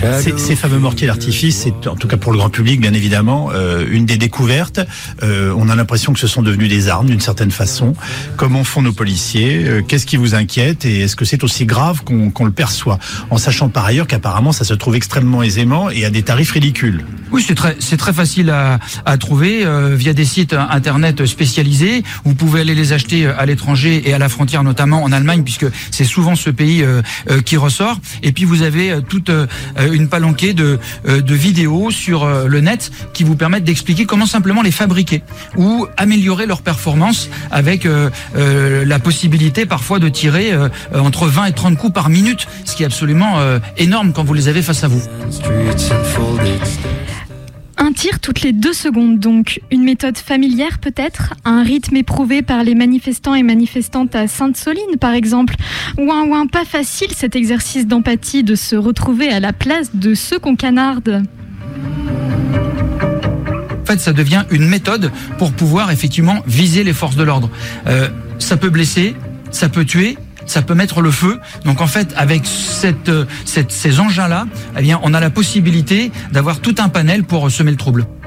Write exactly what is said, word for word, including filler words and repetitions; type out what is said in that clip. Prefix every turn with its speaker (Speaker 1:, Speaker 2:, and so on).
Speaker 1: Ces, ces fameux mortiers d'artifice, c'est en tout cas pour le grand public, bien évidemment, euh, une des découvertes. Euh, on a l'impression que ce sont devenus des armes d'une certaine façon. Comment font nos policiers? euh, Qu'est-ce qui vous inquiète? Et est-ce que c'est aussi grave qu'on qu'on le perçoit? En sachant par ailleurs qu'apparemment ça se trouve extrêmement aisément et à des tarifs ridicules.
Speaker 2: Oui, c'est très, c'est très facile à, à trouver euh, via des sites internet spécialisés. Vous pouvez aller les acheter à l'étranger et à la frontière, notamment en Allemagne, puisque c'est souvent ce pays euh, euh, qui ressort. Et puis vous avez toute euh, une palanquée de, euh, de vidéos sur euh, le net qui vous permettent d'expliquer comment simplement les fabriquer ou améliorer leur performance avec euh, euh, la possibilité parfois de tirer euh, entre vingt et trente coups par minute, ce qui est absolument euh, énorme quand vous les avez face à vous.
Speaker 3: Un tir toutes les deux secondes donc, une méthode familière peut-être, un rythme éprouvé par les manifestants et manifestantes à Sainte-Soline par exemple. Ouin ouin, pas facile cet exercice d'empathie de se retrouver à la place de ceux qu'on canarde.
Speaker 2: En fait, ça devient une méthode pour pouvoir effectivement viser les forces de l'ordre. Euh, ça peut blesser, ça peut tuer, ça peut mettre le feu. Donc en fait, avec cette, cette, ces engins-là, eh bien, on a la possibilité d'avoir tout un panel pour semer le trouble.